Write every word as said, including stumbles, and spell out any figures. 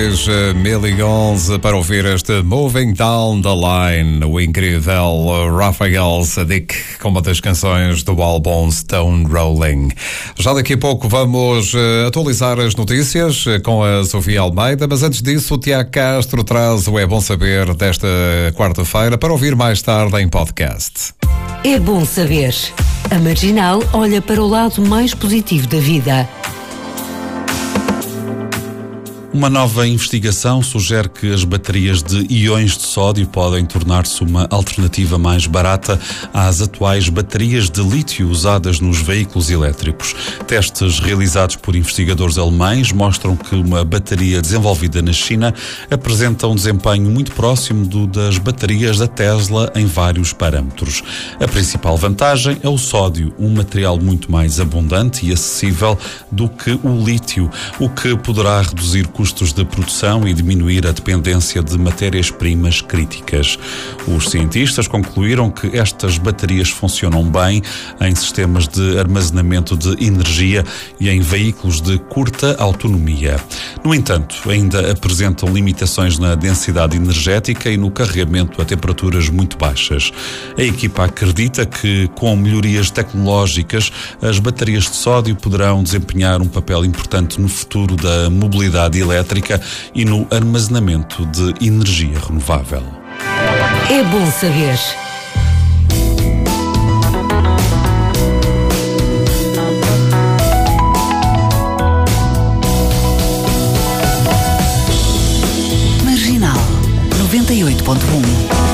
mil e onze para ouvir este Moving Down the Line, o incrível Raphael Saadiq, com uma das canções do álbum Stone Rolling. Já daqui a pouco vamos atualizar as notícias com a Sofia Almeida, mas antes disso o Tiago Castro traz o É Bom Saber desta quarta-feira para ouvir mais tarde em podcast. É bom saber. A Marginal olha para o lado mais positivo da vida. Uma nova investigação sugere que as baterias de íons de sódio podem tornar-se uma alternativa mais barata às atuais baterias de lítio usadas nos veículos elétricos. Testes realizados por investigadores alemães mostram que uma bateria desenvolvida na China apresenta um desempenho muito próximo do das baterias da Tesla em vários parâmetros. A principal vantagem é o sódio, um material muito mais abundante e acessível do que o lítio, o que poderá reduzir custos de produção e diminuir a dependência de matérias-primas críticas. Os cientistas concluíram que estas baterias funcionam bem em sistemas de armazenamento de energia e em veículos de curta autonomia. No entanto, ainda apresentam limitações na densidade energética e no carregamento a temperaturas muito baixas. A equipa acredita que, com melhorias tecnológicas, as baterias de sódio poderão desempenhar um papel importante no futuro da mobilidade elétrica elétrica e no armazenamento de energia renovável. É bom saber.